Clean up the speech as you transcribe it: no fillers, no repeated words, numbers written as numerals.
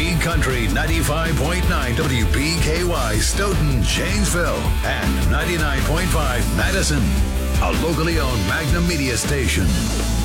G Country 95.9 WBKY Stoughton, Janesville, and 99.5 Madison. A locally owned Magnum Media station.